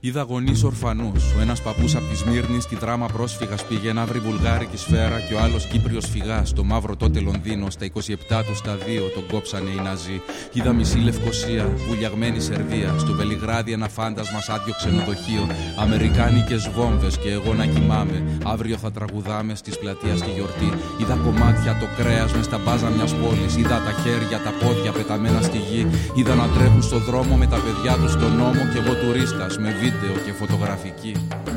Είδα γονείς ορφανούς. Ο ένας παππούς απ' τη Σμύρνη στη δράμα πρόσφυγας πήγε να βρει βουλγάρικη σφαίρα και ο άλλος Κύπριος φυγάς. Στο μαύρο τότε Λονδίνο, στα 27 του στα 2 τον κόψανε οι Ναζί. Είδα μισή Λευκοσία, βουλιαγμένη Σερβία. Στο Βελιγράδι ένα φάντασμα σ' άδειο ξενοδοχείο. Αμερικάνικες βόμβες και εγώ να κοιμάμαι. Αύριο θα τραγουδάμε στις πλατείας στη γιορτή. Είδα κομμάτια το κρέας μες στα μπάζα μιας πόλης. Είδα τα χέρια, τα πόδια πεταμένα στη γη. Είδα να τρέχουν στο δρόμο με τα παιδιά τους στον νόμο. Κι εγώ τουρίστας με βίντεο και φωτογραφική.